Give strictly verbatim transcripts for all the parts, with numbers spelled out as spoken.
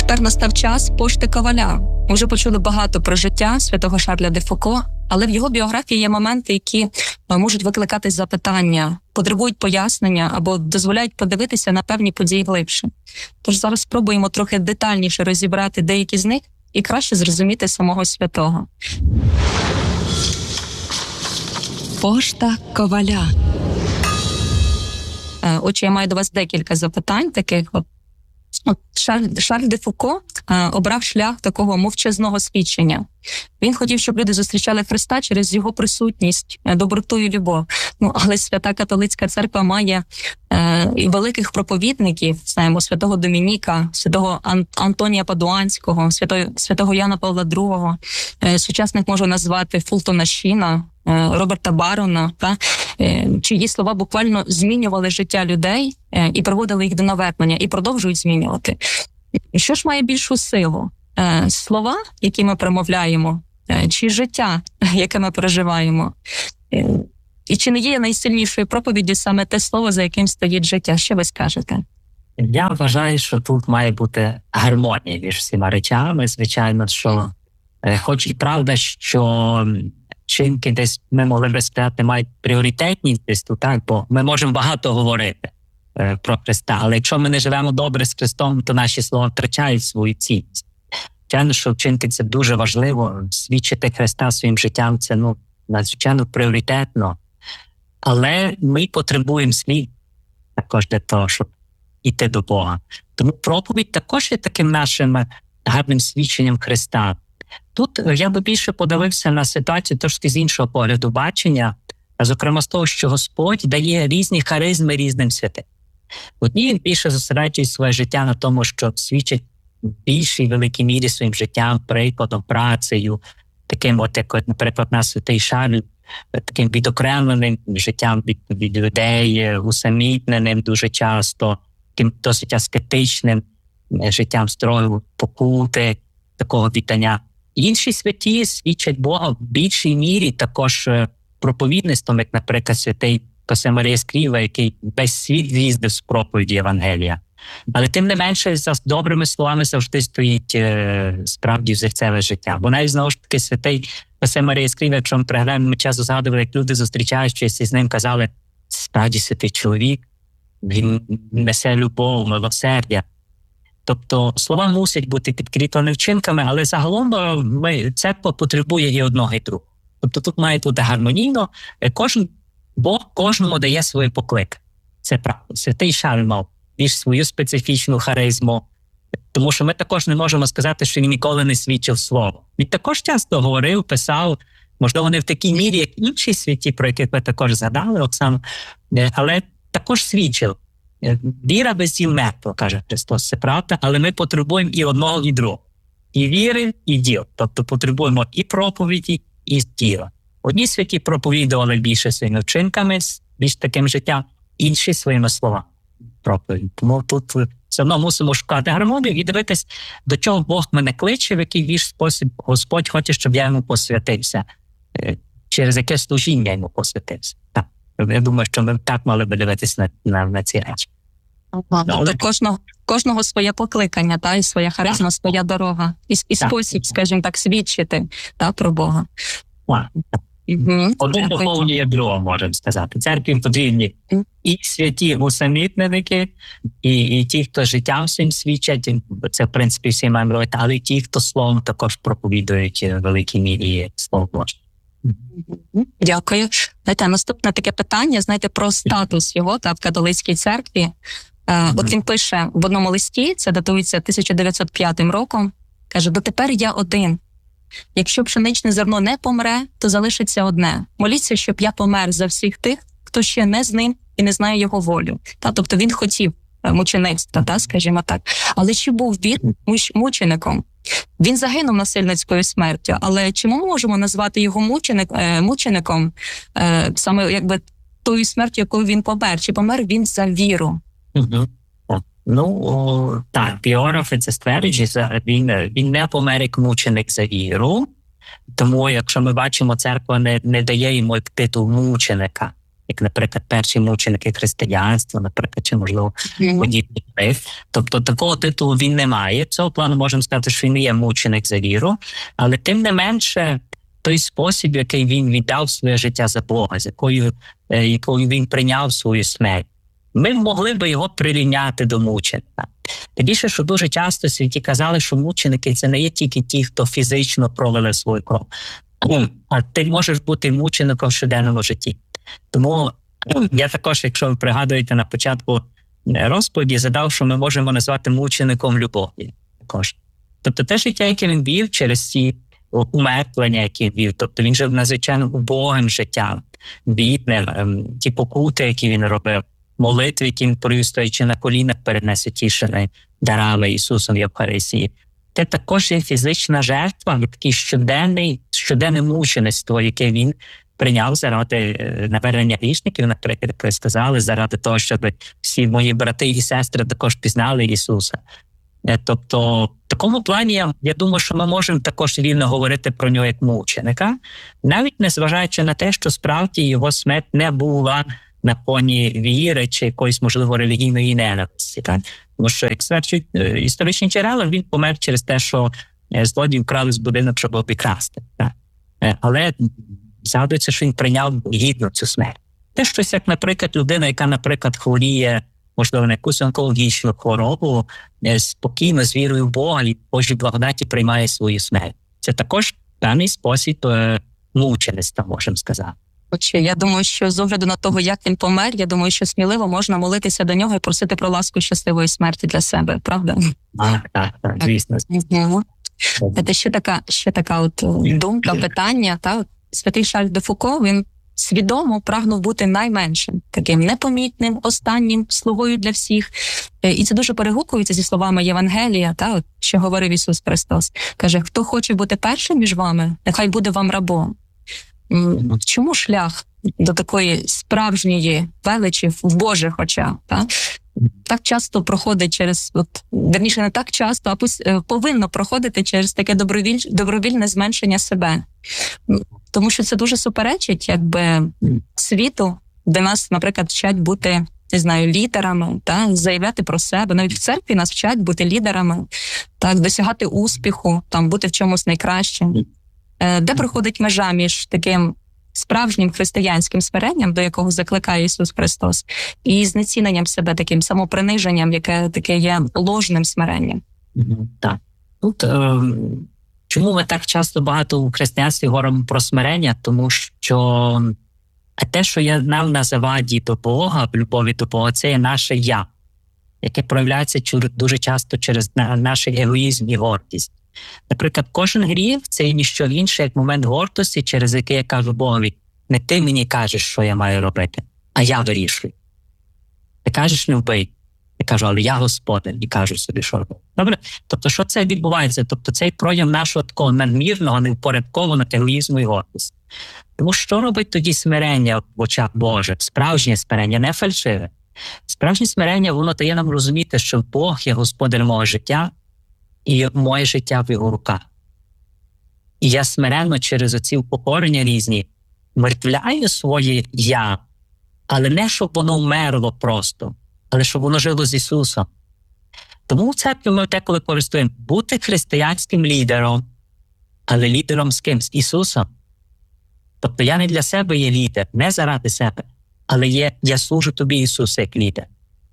Тепер настав час пошти Коваля. Ми вже почули багато про життя святого Шарля де Фуко, але в його біографії є моменти, які можуть викликати запитання, потребують пояснення або дозволяють подивитися на певні події глибше. Тож зараз спробуємо трохи детальніше розібрати деякі з них і краще зрозуміти самого святого. Пошта Коваля. Отже, я маю до вас декілька запитань таких. От Шарль, Шарль де Фуко е, обрав шлях такого мовчазного свідчення. Він хотів, щоб люди зустрічали Христа через його присутність, е, доброту і любов. Ну, але Свята Католицька Церква має е, і великих проповідників, знаємо, святого Домініка, святого Ан- Антонія Падуанського, святого, святого Яна Павла другого. Е, сучасних можу назвати Фултона Шіна, е, Роберта Барона, та, е, чиї слова буквально змінювали життя людей е, і приводили їх до навернення, і продовжують змінювати. І що ж має більшу силу? Е, слова, які ми промовляємо, е, чи життя, яке ми переживаємо? Е, і чи не є найсильнішою проповіддю саме те слово, за яким стоїть життя? Що ви скажете? Я вважаю, що тут має бути гармонія між всіма речами. Звичайно, що е, хоч і правда, що вчинки десь, ми могли би сказати, мають пріоритетність десь тут, так? Бо ми можемо багато говорити е, про Христа, але якщо ми не живемо добре з Христом, то наші слова втрачають свою цінність. Звичайно, що вчинки – це дуже важливо, свідчити Христа своїм життям – це, ну, надзвичайно пріоритетно. Але ми потребуємо слів також для того, щоб іти до Бога. Тому проповідь також є таким нашим гарним свідченням Христа. Тут я би більше подивився на ситуацію трошки з іншого погляду бачення, зокрема з того, що Господь дає різні харизми різним святим. Одні він більше зосереджує своє життя на тому, що свідчить в більшій великій мірі своїм життям, прикладом, працею, таким, от, як, наприклад, наш святий Шарль, таким відокремленим життям від, від людей, усамітненим дуже часто, таким досить аскетичним життям строю покути, такого вітання. Інші святі свідчать Бога в більшій мірі також проповідництвом, як, наприклад, святий Хосе Марія Ескріва, який весь світ з'їздив з проповіді Євангелія. Але тим не менше, за добрими словами завжди стоїть е, справді взірцеве життя. Бо навіть, знову ж таки, святий Хосе Марія Ескріва, якщо ми приглядаємо, ми часто згадували, як люди зустрічаючись з ним, казали, справді святий чоловік, він несе любов, милосердя. Тобто слова мусять бути підкріплені вчинками, але загалом ми, церква потребує і одного, і другого. Тобто тут має бути гармонійно, кожен, Бог кожному дає своє покликання. Це правда. Святий Шарль мав більш свою специфічну харизму, тому що ми також не можемо сказати, що він ніколи не свідчив слово. Він також часто говорив, писав, можливо, не в такій мірі, як інші святі, про яких ви також згадали, Оксана, але також свідчив. Віра без діл мертва, каже Христос, це правда, але ми потребуємо і одного, і другого. І віри, і діл. Тобто потребуємо і проповіді, і діла. Одні святі проповідували більше своїми вчинками, більш таким життям, інші своїми словами проповіді. Тому тут все одно мусимо шукати гармонію і дивитись, до чого Бог мене кличе, в який більш спосіб Господь хоче, щоб я йому посвятився, через яке служіння йому посвятився. Так. Я думаю, що ми так мали би дивитися на, на, на ці речі. Ага, але... Тобто кожного, кожного своє покликання, та, і своя харизма, своя дорога. І, і спосіб, скажімо так, свідчити та, про Бога. Так. Угу. Один доповнює другого, можемо сказати. Церкві потрібні і святі усамітненики, і, і ті, хто життям своїм свідчать, це, в принципі, всі маємо робити, але і ті, хто словом також проповідують в великій мірі Слово Боже. Дякую. Знаєте, наступне таке питання, знаєте, про статус його та в католицькій церкві. Mm-hmm. От він пише в одному листі, це датується тисяча дев'ятсот п'ятим роком, каже, дотепер я один. Якщо пшеничне зерно не помре, то залишиться одне. Моліться, щоб я помер за всіх тих, хто ще не з ним і не знає його волю. Та, тобто він хотів мучеництва, та, скажімо так. Але чи був він мучеником? Він загинув насильницькою смертю, але чи ми можемо назвати його мученик, е, мучеником е, саме якби тою смертю, якою він помер? Чи помер він за віру? Угу. Ну, о, так, біографи це стверджують, він, він не помер як мученик за віру, тому якщо ми бачимо, церква не, не дає йому титул мученика. як, наприклад, перші мученики християнства, наприклад, чи, можливо, подібні. Тобто такого титулу він не має. Цього плану можемо сказати, що він не є мученик за віру, але тим не менше той спосіб, який він віддав своє життя за Бога, з якою, е, якою він прийняв свою смерть, ми могли би його прирівняти до мученика. Тим більше, що дуже часто святі казали, що мученики – це не є тільки ті, хто фізично пролили свою кров, а ти можеш бути мучеником в щоденному житті. Тому я також, якщо ви пригадуєте, на початку розповіді задав, що ми можемо назвати мучеником любові. Також. Тобто те життя, яке він вів через ці умертвлення, які він вів, тобто він жив надзвичайно убогим життям, бідним, ті покути, які він робив, молитви, які він провів, стоячи на колінах перед найсвятішими дарами Ісусом Євхаристії. Це також є фізична жертва, такий щоденний, щоденне мучеництво, яке він прийняв заради навернення грішників, наприклад, як ви сказали, заради того, щоб всі мої брати і сестри також пізнали Ісуса. Тобто, в такому плані, я думаю, що ми можемо також вільно говорити про нього як мученика, навіть незважаючи на те, що справді його смерть не була на фоні віри чи якоїсь, можливо, релігійної ненависті. Так? Тому що, як стверджують історичні джерела, він помер через те, що злодії вкрали з будинок, щоб обікрасти. Так? Але згадується, що він прийняв гідно цю смерть. Те щось, як, наприклад, людина, яка, наприклад, хворіє, можливо, на якусь онкологічну хворобу, спокійно, з вірою в Бога і Божій благодаті приймає свою смерть. Це також певний спосіб мучеництва, можемо сказати. Я думаю, що з огляду на того, як він помер, я думаю, що сміливо можна молитися до нього і просити про ласку щасливої смерті для себе, правда? Так, так, так, звісно. Це ще така, ще така от думка, питання. Та? Святий Шарль де Фуко, він свідомо прагнув бути найменшим, таким непомітним, останнім слугою для всіх. І це дуже перегукується зі словами Євангелія, та, от, що говорив Ісус Христос. Каже, хто хоче бути першим між вами, нехай буде вам рабом. Чому шлях до такої справжньої величі в Божих очах? Та? Так часто проходить через, от, верніше не так часто, а пусть, повинно проходити через таке добровіль, добровільне зменшення себе. Тому що це дуже суперечить якби світу, де нас, наприклад, вчать бути, не знаю, лідерами, та, заявляти про себе. Навіть в церкві нас вчать бути лідерами, так, досягати успіху, там, бути в чомусь найкращим. Де проходить межа між таким справжнім християнським смиренням, до якого закликає Ісус Христос, і знеціненням себе, таким самоприниженням, яке таке є ложним смиренням? Так. Тут е, чому ми так часто багато у християнстві говоримо про смирення? Тому що те, що є нам на заваді до Бога, в любові до Бога, це є наше «я», яке проявляється дуже часто через наш егоїзм і гордість. Наприклад, кожен гріх – це ніщо інше, як момент гордості, через який я кажу Богові, не ти мені кажеш, що я маю робити, а я вирішую. Ти кажеш, не вбий. Я кажу, але я господар, і кажу собі, що робити. Добре? Тобто, що це відбувається? Тобто, цей прояв нашого такого надмірного, невпорядкованого егоїзму і гордості. Тому що робить тоді смирення в очах Божих? Справжнє смирення, не фальшиве. Справжнє смирення, воно дає нам розуміти, що Бог є господар мого життя, і моє життя в його руках. І я смиренно через оці упокорення різні мертвляю своє «я», але не щоб воно вмерло просто, але щоб воно жило з Ісусом. Тому в церкві ми деколи користуємо бути християнським лідером, але лідером з ким? З Ісусом. Тобто я не для себе є лідер, не заради себе, але є, я служу тобі, Ісусе, як лідер.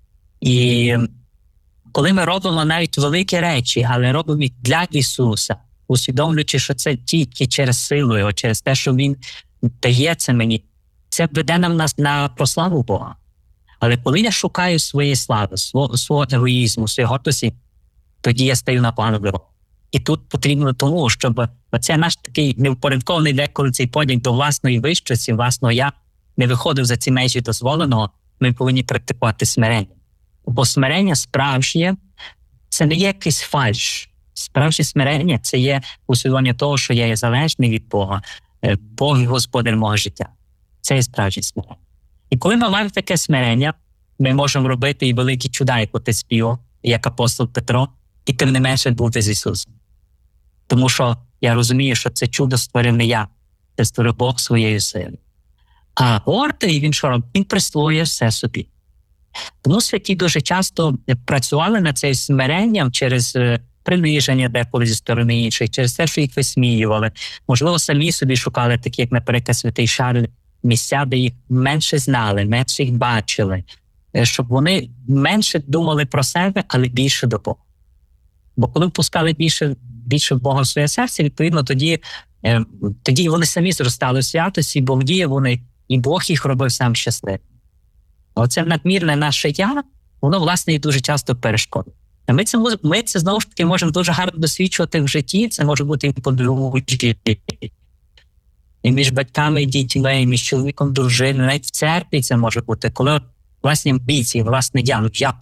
І коли ми робимо навіть великі речі, але робимо їх для Ісуса, усвідомлюючи, що це тільки через силу Його, через те, що Він дає це мені, це веде нам на, на прославу Бога. Але коли я шукаю своєї слави, свого, свого егоїзму, своєї гордості, тоді я стаю на плану дорогу. І тут потрібно тому, щоб оце наш такий невпорядкований деколи цей подяк до власної вищості, власного «я» не виходив за ці межі дозволеного, ми повинні практикувати смирення. Бо смирення справжнє – це не є якийсь фальш. Справжнє смирення – це є усвідомлення того, що я є залежний від Бога, Бог – господар мого життя. Це є справжнє смирення. І коли ми маємо таке смирення, ми можемо робити і великі чуда, як отець Піо, як апостол Петро, і тим не менше бути з Ісусом. Тому що я розумію, що це чудо створив не я, це створив Бог своєю силою. А гордий, він що робить? Він присвоює все собі. Тому святі дуже часто працювали над цим смиренням через приниження деколи зі сторони інших, через те, що їх висміювали. Можливо, самі собі шукали, такі як, наприклад, святий Шарль, місця, де їх менше знали, менше їх бачили, щоб вони менше думали про себе, але більше до Бога. Бо коли впускали більше, більше в Бога в своє серце, відповідно, тоді, е, тоді вони самі зростали в святості, Бог діє, вони, і Бог їх робив сам щасливим. Оце надмірне наше «я», воно, власне, і дуже часто перешкодить. А ми це, ми це, знову ж таки, можемо дуже гарно досвідчувати в житті, це може бути і подружжі, і між батьками і дітьми, і між чоловіком, дружиною, навіть в церкві це може бути, коли власні амбіції, власне я, ну я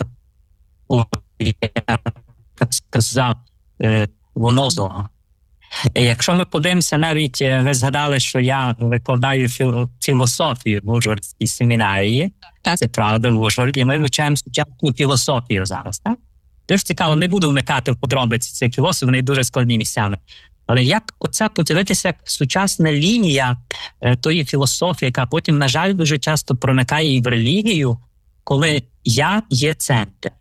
так сказав, воно зло. І якщо ми подивимося, навіть ви згадали, що я викладаю філософію в Ужгородській семінарії, так. Це правда, в Ужгороді, ми вивчаємо сучасну філософію зараз, так? Дуже цікаво, не буду вникати в подробиці цих філософів, вони дуже складні місцями. Але як оце подивитися, як сучасна лінія е, тої філософії, яка потім, на жаль, дуже часто проникає і в релігію, коли я є центр.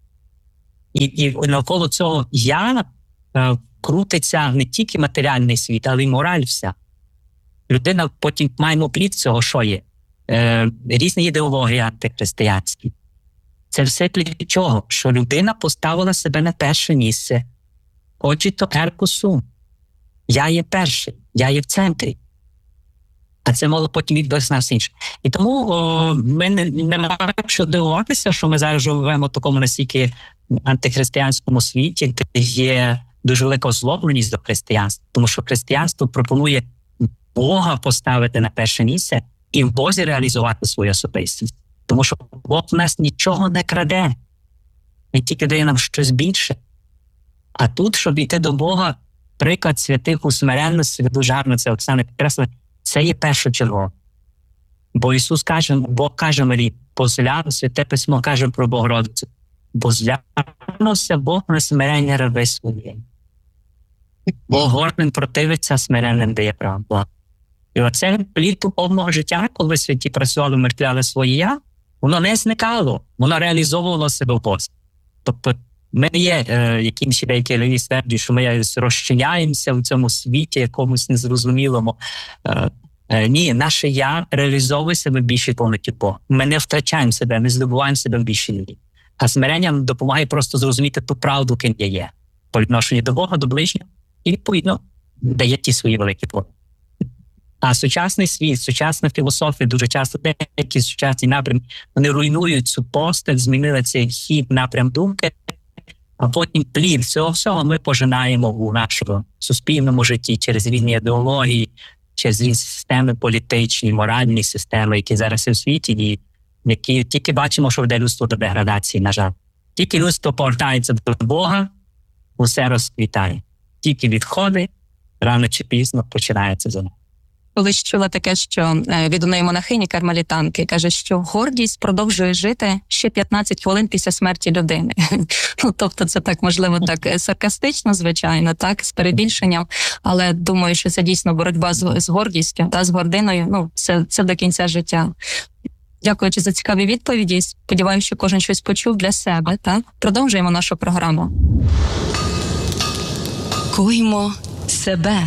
І, і навколо цього я е, крутиться не тільки матеріальний світ, але й мораль вся. Людина потім має плід цього, що є. Е, різні ідеології антихристиянські. Це все для чого? Що людина поставила себе на перше місце. Оджіто ерго сум. Я є перший, я є в центрі. А це могло потім відбуватися на все інше. І тому о, ми не, не маємо що дивуватися, що ми зараз живемо в такому настільки антихристиянському світі, де є дуже велика озлобленість до християнства. Тому що християнство пропонує Бога поставити на перше місце і в Бозі реалізувати свою особистість. Тому що Бог в нас нічого не краде. Він тільки дає нам щось більше. А тут, щоб йти до Бога, приклад святих у смиренності, дуже гарно це Оксана підкреслила, це є першочергово. Бо Ісус каже, Бог каже Марії, позглянув, Святе Письмо каже про Богородицю, бо зглянувся Бог на смирення раби своєї. Бо гордим противиться, смиренним дає право. І оце плід духовного життя, коли святі працювали, мертвляли своє «я», воно не зникало, воно реалізовувало себе в Бозі. Тобто ми не є е, якимось деякі люди стверджують, що ми розчиняємося в цьому світі, якомусь незрозумілому. Е, е, ні, наше «я» реалізовує себе в більшій повноті Бога. Ми не втрачаємо себе, не здобуваємо себе в більшій людей. А смирення нам допомагає просто зрозуміти ту правду, ким я є. По відношенню до Бога, до ближнього. І, відповідно, дає ті свої великі плоди. А сучасний світ, сучасна філософія, дуже часто деякі сучасні напрямки, вони руйнують цю постать, змінили цей хід, напрям думки, а потім плід цього всього ми пожинаємо у нашому суспільному житті через різні ідеології, через різні системи політичні, моральні системи, які зараз є в світі, і які тільки бачимо, що веде людство до деградації, на жаль. Тільки людство повертається до Бога, усе розквітає. Тільки відходи, рано чи пізно починається зона. Колись чула таке, що від одної монахині кармелітанки каже, що гордість продовжує жити ще п'ятнадцять хвилин після смерті людини. Ну, тобто це так, можливо, так саркастично, звичайно, так, з перебільшенням, але думаю, що це дійсно боротьба з, з гордістю та з гординою, ну, це, це до кінця життя. Дякуючи за цікаві відповіді, сподіваюся, що кожен щось почув для себе, так? Продовжуємо нашу програму. Куймо себе.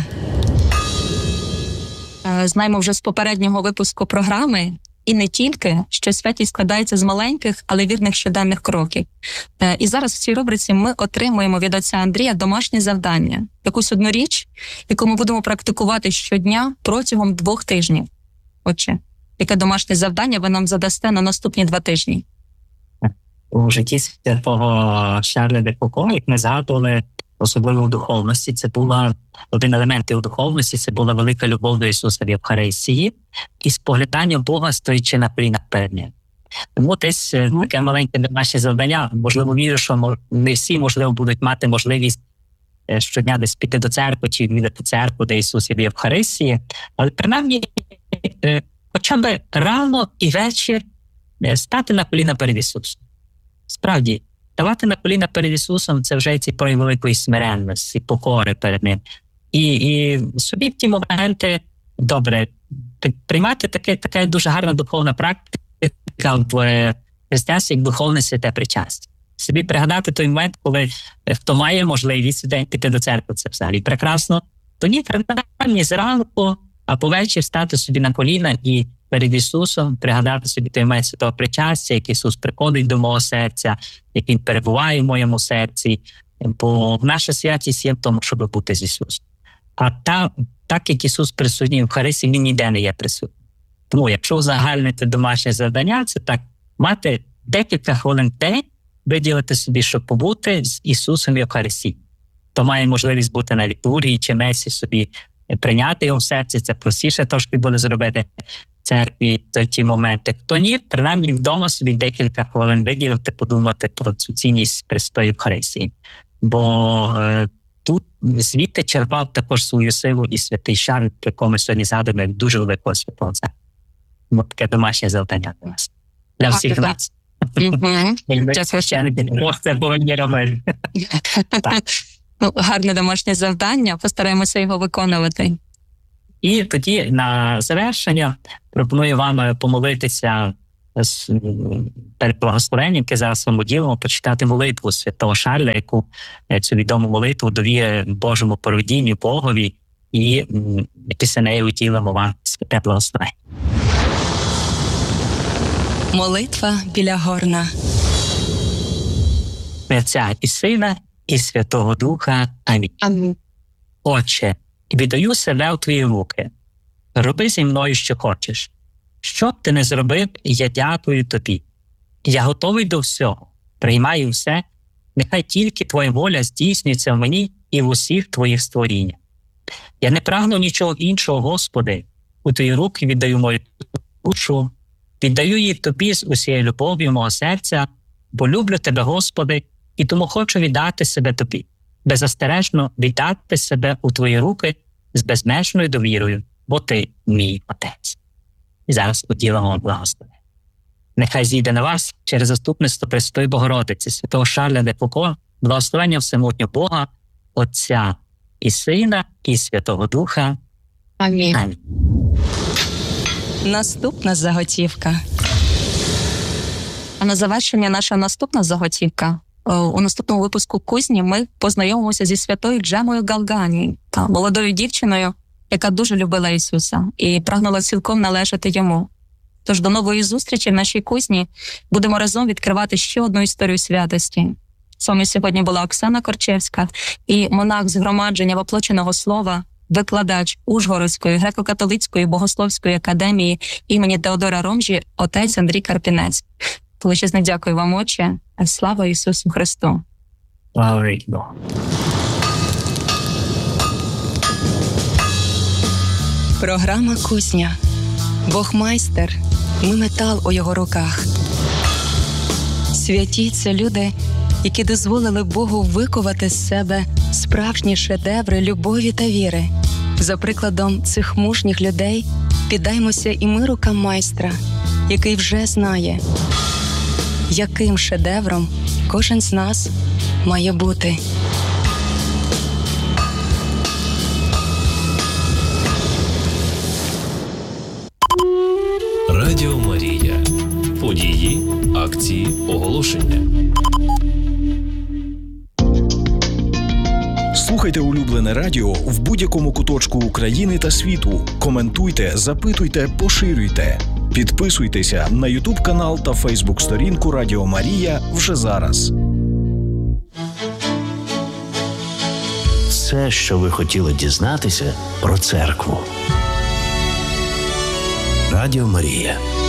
Знаємо вже з попереднього випуску програми, і не тільки, що святість складається з маленьких, але вірних щоденних кроків. І зараз в цій рубриці ми отримуємо від отця Андрія домашнє завдання. Якусь одну річ, яку ми будемо практикувати щодня протягом двох тижнів. Отже, яке домашнє завдання ви нам задасте на наступні два тижні? У житті святого Шарля де Фуко, як ми згадували, особливо в духовності, це була один елемент у духовності, це була велика любов до Ісуса в Євхаристії і споглядання Бога, стоячи на колінах перед Ним. Тому десь таке маленьке домашнє завдання, можливо, вірю, що не всі, можливо, будуть мати можливість щодня десь піти до церкви чи відвідати церкву, де Ісус є в Євхаристії, але принаймні хоча б рано і вечір стати на коліна перед Ісусом. Справді, ставати на коліна перед Ісусом – це вже ці прояв великої смиренності, покори перед Ним. І, і собі в ті моменти, добре, приймати таке, така дуже гарна духовна практика в християнстві, як духовне святе причастя. Собі пригадати той момент, коли хто має можливість день піти до церкви, це взагалі прекрасно. Тоді принаймні зранку, а по вечір стати собі на коліна і перед Ісусом пригадати собі той момент святого причастя, як Ісус приходить до мого серця, як Він перебуває в моєму серці. Бо наша святість є в тому, щоб бути з Ісусом. А та, так, як Ісус присутній в Євхаристії, Він ніде не є присутній. Тому, якщо узагальнити домашнє завдання, це так, мати декілька хвилин в день, виділити собі, щоб побути з Ісусом в Євхаристії. Хто має можливість бути на літургії чи месі собі, прийняти його в серці, це простіше трошки буде зробити в церкві в ті моменти. Хто ні, принаймні вдома собі декілька хвилин виділити, подумати про цю цінність престою Євхаристії. Бо е, тут звідти черпав також свою силу і святий Шарль, про якого ми сьогодні згадуємо, як дуже великого святого церкви. Тому таке домашнє завдання для нас. Для всіх Так, нас. Мгм. Якби Дякую. ще не було, це повинні робити. Ну, гарне домашнє завдання, постараємося його виконувати. І тоді на завершення пропоную вам помолитися з м, перед благословенням, яке зараз вам уділимо, почитати молитву святого Шарля, яку е, цю відому молитву довіри Божому провидінню, Богові, і м, після неї уділимо вам святе благословення. Молитва біля горна. Отця і Сина, і Святого Духа. Амінь. Амінь. Отче, віддаю себе в Твої руки. Роби зі мною, що хочеш. Що б ти не зробив, я дякую Тобі. Я готовий до всього, приймаю все. Нехай тільки Твоя воля здійснюється в мені і в усіх Твоїх створіннях. Я не прагну нічого іншого, Господи. У Твої руки віддаю мою душу, віддаю її Тобі з усією любов'ю мого серця, бо люблю Тебе, Господи, і тому хочу віддати себе Тобі, беззастережно віддати себе у Твої руки з безмежною довірою, бо Ти мій Отець. І зараз поділимо благословення. Нехай зійде на вас через заступництво Пресвятої Богородиці, святого Шарля де Фуко, благословення всемогутнього Бога, Отця і Сина, і Святого Духа. Амінь. Амінь. Наступна заготівка. А на завершення наша наступна заготівка. Е, У наступному випуску «Кузні» ми познайомимося зі святою Джемою Галгані, та молодою дівчиною, яка дуже любила Ісуса і прагнула цілком належати Йому. Тож до нової зустрічі в нашій кузні будемо разом відкривати ще одну історію святості. З вами сьогодні була Оксана Корчевська і монах згромадження воплоченого слова, викладач Ужгородської греко-католицької богословської академії імені Теодора Ромжі, отець Андрій Карпінець. Величезне дякую вам, Отче. Слава Ісусу Христу! Слава Богу. Програма «Кузня». Бог майстер, ми метал у його руках. Святі – це люди, які дозволили Богу викувати з себе справжні шедеври любові та віри. За прикладом цих мужніх людей піддаймося і ми рукам майстра, який вже знає, яким шедевром кожен з нас має бути. Радіо Марія. Події, акції, оголошення. Слухайте улюблене радіо в будь-якому куточку України та світу. Коментуйте, запитуйте, поширюйте. Підписуйтеся на Ютуб канал та Фейсбук сторінку Радіо Марія вже зараз. Все, що ви хотіли дізнатися про церкву. Радіо Марія.